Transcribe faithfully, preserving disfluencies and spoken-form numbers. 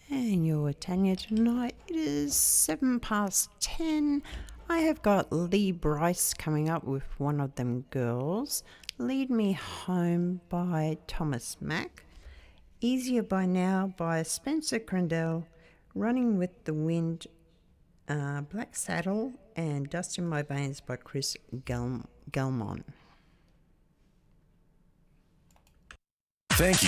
And you're Tanya tonight. It is seven past ten. I have got Lee Brice coming up with One of Them Girls. Lead Me Home by Thomas Mack. Easier by Now by Spencer Crandell. Running with the Wind, uh, Black Saddle, and Dust in My Veins by Chris Gel- Gelmon. Thank you